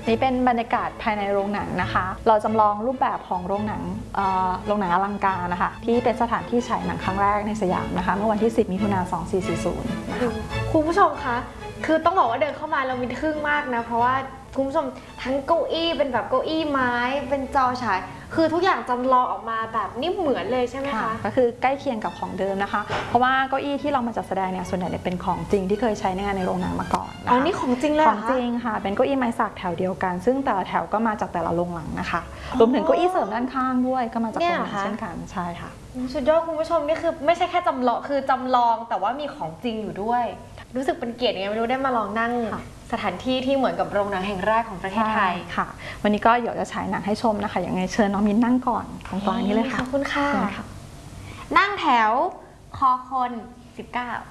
นี่เป็นบรรยากาศภายในโรงหนังนะคะ เราจำลองรูปแบบของโรงหนังอลังการนะคะที่เป็นสถานที่ฉายหนังครั้งแรกในสยามนะคะเมื่อวันที่ 10 มิถุนายน 2440 นะคะคุณผู้ชมคะคือต้องบอกว่าเดินเข้ามาเรามีทึ่งมากนะเพราะว่าคุณผู้ชมทั้งเก้าอี้เป็นแบบเก้าอี้ไม้เป็นจอฉายคือทุกอย่างจำลองออกมาแบบนี่เหมือนเลยใช่ไหมคะก็คือใกล้เคียงกับของเดิมนะคะเพราะว่าเก้าอี้ที่เรามาจัดแสดงเนี่ยส่วนใหญ่เป็นของจริงที่เคยใช้ในงานในโรงหนังมาก่อนนะคะอ๋อนี่ของจริงเลยเหรอคะของจริงค่ะเป็นเก้าอี้ไม้สักแถวเดียวกันซึ่งแต่ละแถวก็มาจากแต่ละโรงหนังนะคะรวมถึงเก้าอี้เสริมด้านข้างด้วยก็มาจากโรงหนังเช่นกันใช่ค่ะสุดยอดคุณผู้ชมนี่คือไม่ใช่แค่จำลองคือจำลองแต่ว่ามีของจริงอยู่ด้วยรู้สึกเป็นเกียรติยังไงไม่รู้ได้มาลองนั่งสถานที่ที่เหมือนกับโรงหนังแห่งแรกของประเทศไทยค่ะวันนี้ก็เดี๋ยวจะฉายหนังให้ชมนะคะอย่างไงเชิญน้องมิ้นนั่งก่อนตรงกลางนี้เลยค่ะขอบคุณค่ะนั่งแถวคอคน19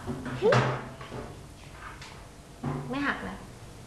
ไม่หักนะ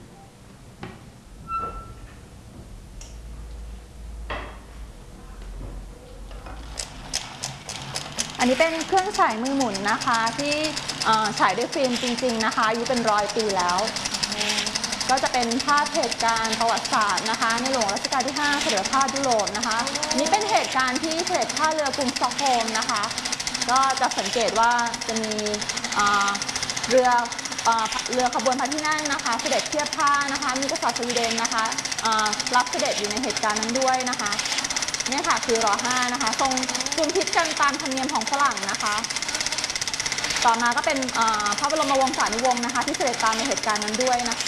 อันนี้เป็นเครื่องฉายมือหมุนนะคะที่ฉายด้วยฟิล์มจริงๆนะคะอายุเป็น100 ปีแล้วก็จะเป็นภาพเหตุการณ์ประวัติศาสตร์นะคะในหลวงรัชกาลที่ 5 เสด็จพระยุโรปนะคะนี่เป็นเหตุการณ์ที่เสด็จท่าเรือกรุงสต็อกโฮล์มนะคะก็จะสังเกตว่าจะมีเรือขบวนพระที่นั่งนะคะเสด็จเทียบท่านะคะมีกษัตริย์สวีเดนนะคะรับเสด็จอยู่ในเหตุการณ์นั้นด้วยนะคะเนี่ยค่ะคือร.5 นะคะทรงจุลทิศกันตามธรรมเนียมของฝรั่งนะคะต่อมาก็เป็นพระบรมวงศานุวงศ์นะคะที่เสด็จตามในเหตุการณ์นั้นด้วยนะ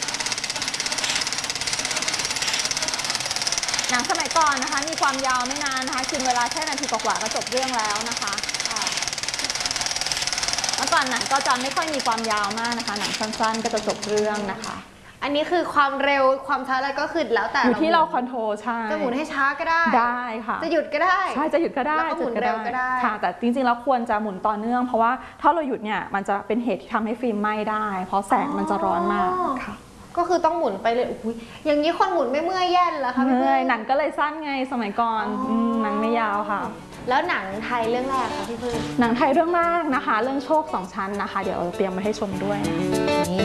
หนังสมัยก่อนนะคะมีความยาวไม่นานนะคะกินเวลาแค่นาทีกว่าๆก็จบเรื่องแล้วนะคะเมื่อก่อนหนังก็จะไม่ค่อยมีความยาวมากนะคะหนังสั้นๆก็จะจบเรื่องนะคะอันนี้คือความเร็วความช้าอะไรก็คือแล้วแต่อยู่ที่เราคอนโทรลใช่จะหมุนให้ช้าก็ได้ได้ค่ะจะหยุดก็ได้ใช่จะหยุดก็ได้แล้วก็หมุนเร็วก็ได้ค่ะแต่จริงๆแล้วควรจะหมุนต่อเนื่องเพราะว่าถ้าเราหยุดเนี่ยมันจะเป็นเหตุที่ทำให้ฟิล์มไหม้ได้เพราะแสงมันจะร้อนมากค่ะก็คือต้องหมุนไปเลยอุ้ยอย่างนี้คนหมุนไม่เมื่อยแย่นเหรอคะเมื่อยหนังก็เลยสั้นไงสมัยก่อนหนังไม่ยาวค่ะแล้วหนังไทยเรื่องแรกคะพี่พึ่งหนังไทยเรื่องแรกนะคะเรื่องโชค2 ชั้นนะคะเดี๋ยวเตรียมมาให้ชมด้วยนะนี่